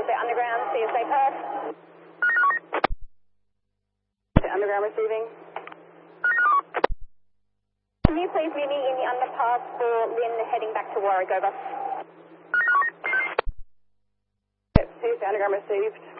CSA Underground, CSA Perth. Underground receiving. Can you please meet me in the underpass for Lynn heading back to Warwick, over? CSA Underground received.